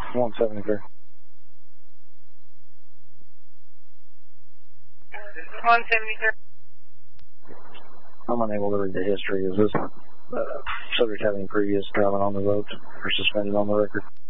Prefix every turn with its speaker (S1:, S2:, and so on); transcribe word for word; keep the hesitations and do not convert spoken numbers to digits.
S1: one seventy-three.
S2: one seventy-three.
S1: I'm unable to read the history. Is this uh, subject having previous driving on the road or suspended on the record?